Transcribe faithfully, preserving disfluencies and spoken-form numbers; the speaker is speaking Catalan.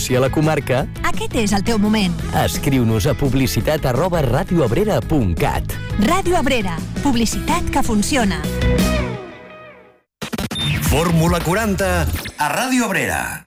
negoci a la comarca? Aquest és el teu moment. Escriu-nos a publicitat arroba radioabrera punt cat. Ràdio Abrera, publicitat que funciona. Fórmula quaranta a Ràdio Abrera.